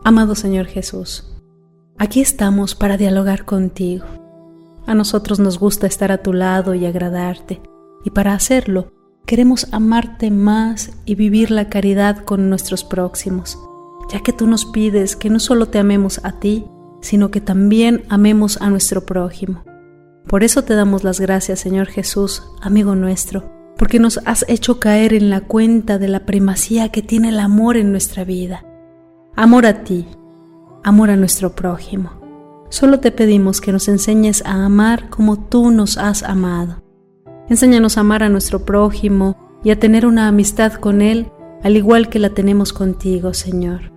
Amado Señor Jesús, aquí estamos para dialogar contigo. A nosotros nos gusta estar a tu lado y agradarte, y para hacerlo queremos amarte más y vivir la caridad con nuestros próximos, ya que tú nos pides que no solo te amemos a ti, sino que también amemos a nuestro prójimo. Por eso te damos las gracias, Señor Jesús, amigo nuestro, porque nos has hecho caer en la cuenta de la primacía que tiene el amor en nuestra vida. Amor a ti, amor a nuestro prójimo. Solo te pedimos que nos enseñes a amar como tú nos has amado. Enséñanos a amar a nuestro prójimo y a tener una amistad con él, al igual que la tenemos contigo, Señor.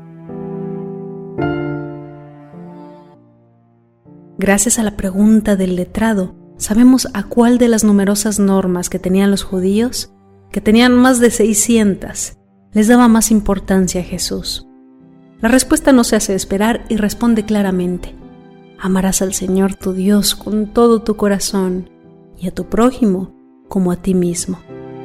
Gracias a la pregunta del letrado, sabemos a cuál de las numerosas normas que tenían los judíos, que tenían más de 600, les daba más importancia a Jesús. La respuesta no se hace esperar y responde claramente: amarás al Señor tu Dios con todo tu corazón y a tu prójimo como a ti mismo.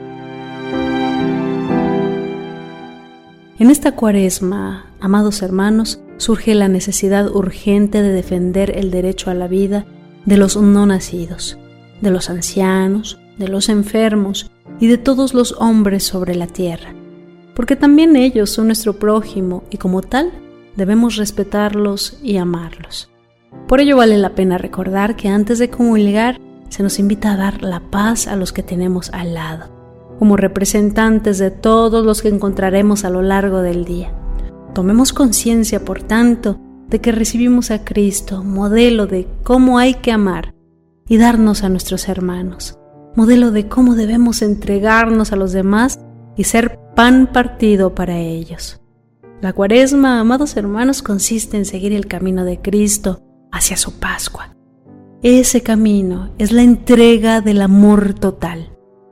En esta Cuaresma, amados hermanos, surge la necesidad urgente de defender el derecho a la vida de los no nacidos, de los ancianos, de los enfermos y de todos los hombres sobre la tierra, porque también ellos son nuestro prójimo y como tal debemos respetarlos y amarlos. Por ello vale la pena recordar que antes de comulgar se nos invita a dar la paz a los que tenemos al lado, como representantes de todos los que encontraremos a lo largo del día. Tomemos conciencia, por tanto, de que recibimos a Cristo, modelo de cómo hay que amar y darnos a nuestros hermanos, modelo de cómo debemos entregarnos a los demás y ser pan partido para ellos. La Cuaresma, amados hermanos, consiste en seguir el camino de Cristo hacia su Pascua. Ese camino es la entrega del amor total.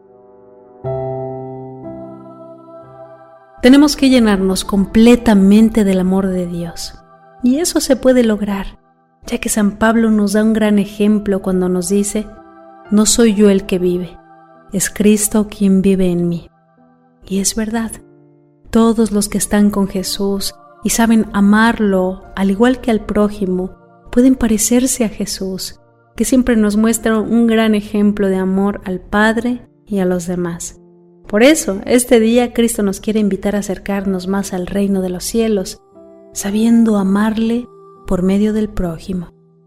Tenemos que llenarnos completamente del amor de Dios. Y eso se puede lograr, ya que San Pablo nos da un gran ejemplo cuando nos dice: no soy yo el que vive, es Cristo quien vive en mí. Y es verdad, todos los que están con Jesús y saben amarlo al igual que al prójimo, pueden parecerse a Jesús, que siempre nos muestra un gran ejemplo de amor al Padre y a los demás. Por eso, este día Cristo nos quiere invitar a acercarnos más al reino de los cielos, sabiendo amarle por medio del prójimo.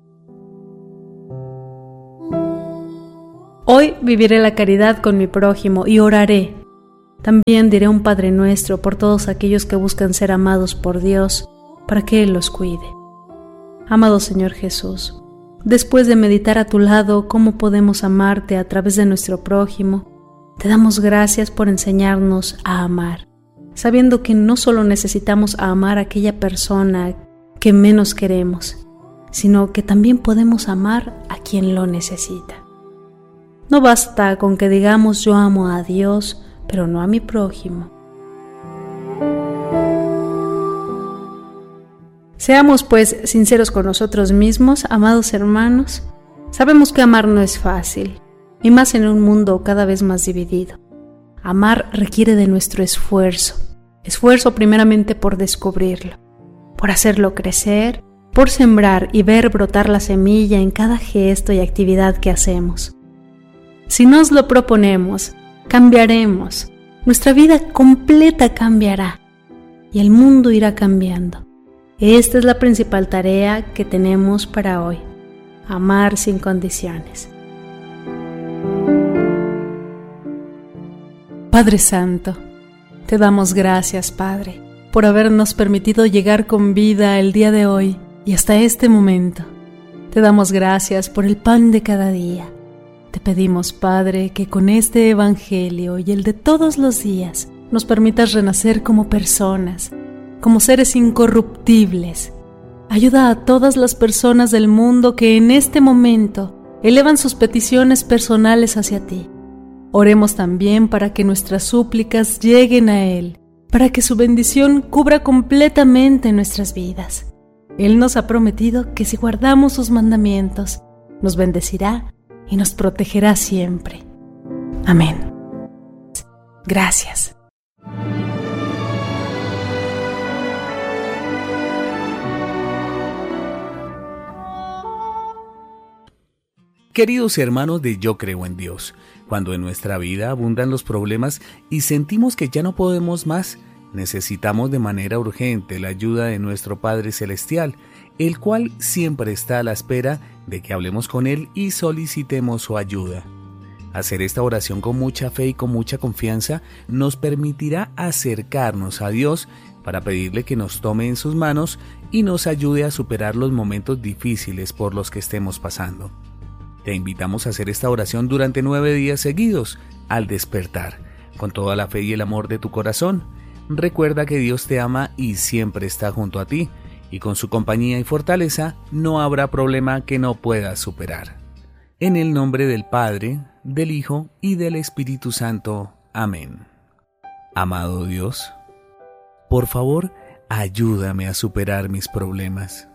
Hoy viviré la caridad con mi prójimo y oraré. También diré un Padre Nuestro por todos aquellos que buscan ser amados por Dios, para que Él los cuide. Amado Señor Jesús, después de meditar a tu lado cómo podemos amarte a través de nuestro prójimo, te damos gracias por enseñarnos a amar, sabiendo que no solo necesitamos amar a aquella persona que menos queremos, sino que también podemos amar a quien lo necesita. No basta con que digamos yo amo a Dios, pero no a mi prójimo. Seamos pues sinceros con nosotros mismos, amados hermanos. Sabemos que amar no es fácil, y más en un mundo cada vez más dividido. Amar requiere de nuestro esfuerzo primeramente por descubrirlo, por hacerlo crecer, por sembrar y ver brotar la semilla en cada gesto y actividad que hacemos. Si nos lo proponemos, cambiaremos, nuestra vida completa cambiará y el mundo irá cambiando. Esta es la principal tarea que tenemos para hoy: amar sin condiciones. Padre Santo, te damos gracias, Padre, por habernos permitido llegar con vida el día de hoy y hasta este momento. Te damos gracias por el pan de cada día. Te pedimos, Padre, que con este Evangelio y el de todos los días nos permitas renacer como personas, como seres incorruptibles. Ayuda a todas las personas del mundo que en este momento elevan sus peticiones personales hacia ti. Oremos también para que nuestras súplicas lleguen a Él, para que su bendición cubra completamente nuestras vidas. Él nos ha prometido que si guardamos sus mandamientos, nos bendecirá y nos protegerá siempre. Amén. Gracias. Queridos hermanos de Yo Creo en Dios, cuando en nuestra vida abundan los problemas y sentimos que ya no podemos más, necesitamos de manera urgente la ayuda de nuestro Padre Celestial, el cual siempre está a la espera de que hablemos con Él y solicitemos su ayuda. Hacer esta oración con mucha fe y con mucha confianza nos permitirá acercarnos a Dios para pedirle que nos tome en sus manos y nos ayude a superar los momentos difíciles por los que estemos pasando. Te invitamos a hacer esta oración durante 9 días seguidos, al despertar, con toda la fe y el amor de tu corazón. Recuerda que Dios te ama y siempre está junto a ti, y con su compañía y fortaleza no habrá problema que no puedas superar. En el nombre del Padre, del Hijo y del Espíritu Santo. Amén. Amado Dios, por favor, ayúdame a superar mis problemas.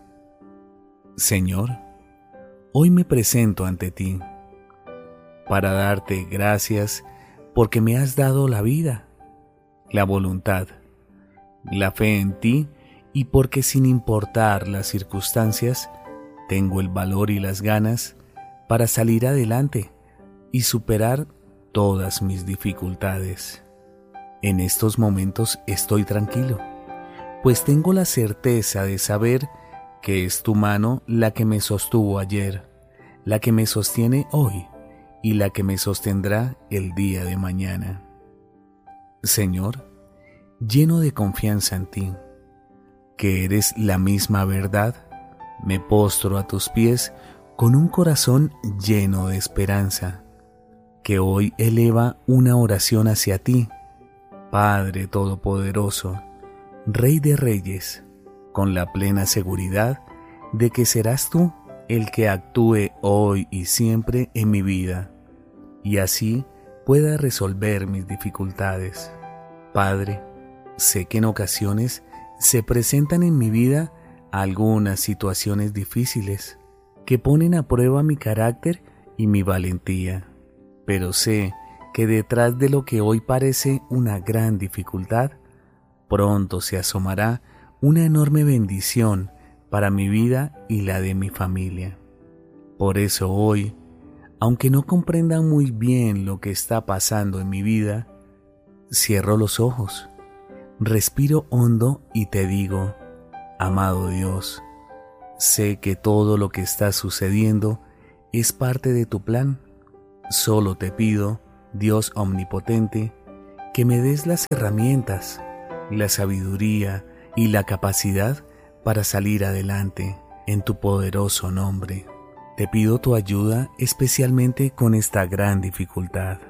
Señor, hoy me presento ante ti para darte gracias porque me has dado la vida, la voluntad, la fe en ti y porque sin importar las circunstancias, tengo el valor y las ganas para salir adelante y superar todas mis dificultades. En estos momentos estoy tranquilo, pues tengo la certeza de saber que es tu mano la que me sostuvo ayer, la que me sostiene hoy y la que me sostendrá el día de mañana. Señor, lleno de confianza en ti, que eres la misma verdad, me postro a tus pies con un corazón lleno de esperanza, que hoy eleva una oración hacia ti, Padre Todopoderoso, Rey de Reyes, con la plena seguridad de que serás tú el que actúe hoy y siempre en mi vida, y así pueda resolver mis dificultades. Padre, sé que en ocasiones se presentan en mi vida algunas situaciones difíciles que ponen a prueba mi carácter y mi valentía, pero sé que detrás de lo que hoy parece una gran dificultad, pronto se asomará una enorme bendición para mi vida y la de mi familia. Por eso hoy, aunque no comprenda muy bien lo que está pasando en mi vida, cierro los ojos, respiro hondo y te digo, amado Dios, sé que todo lo que está sucediendo es parte de tu plan. Solo te pido, Dios omnipotente, que me des las herramientas, la sabiduría y la capacidad para salir adelante en tu poderoso nombre. Te pido tu ayuda especialmente con esta gran dificultad.